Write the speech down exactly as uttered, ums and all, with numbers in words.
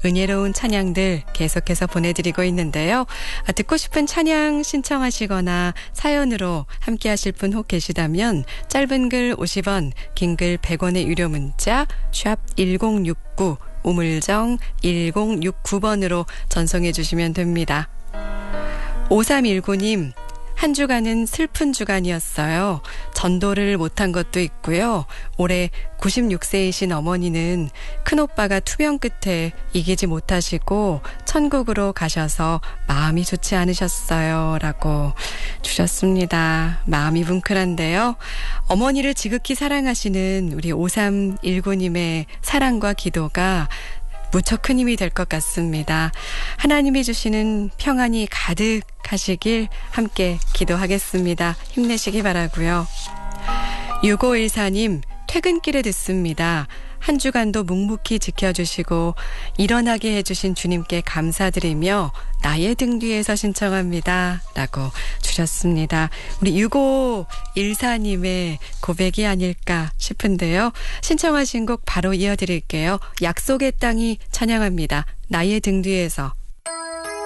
은혜로운 찬양들 계속해서 보내드리고 있는데요. 아, 듣고 싶은 찬양 신청하시거나 사연으로 함께 하실 분 혹 계시다면 짧은 글 오십 원, 긴 글 백 원의 유료 문자 샵 일공육구 우물정 일공육구 번으로 전송해 주시면 됩니다. 오삼일구 님, 한 주간은 슬픈 주간이었어요. 전도를 못한 것도 있고요. 올해 구십육 세이신 어머니는 큰오빠가 투병 끝에 이기지 못하시고 천국으로 가셔서 마음이 좋지 않으셨어요. 라고 주셨습니다. 마음이 뭉클한데요. 어머니를 지극히 사랑하시는 우리 오삼일구 님의 사랑과 기도가 무척 큰 힘이 될 것 같습니다. 하나님이 주시는 평안이 가득하시길 함께 기도하겠습니다. 힘내시기 바라고요. 육오일사 님, 퇴근길에 듣습니다. 한 주간도 묵묵히 지켜주시고 일어나게 해주신 주님께 감사드리며 나의 등 뒤에서 신청합니다. 라고 주셨습니다. 우리 육오일사 님의 고백이 아닐까 싶은데요. 신청하신 곡 바로 이어드릴게요. 약속의 땅이 찬양합니다. 나의 등 뒤에서.